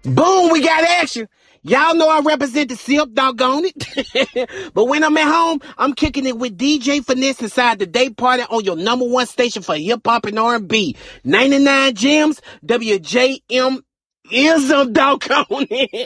Boom, we got action. Y'all know I represent the Silk, doggone it. But when I'm at home, I'm kicking it with DJ Finesse inside the day party on your number one station for hip hop and R&B. 99 Gems, WJM is a doggone it.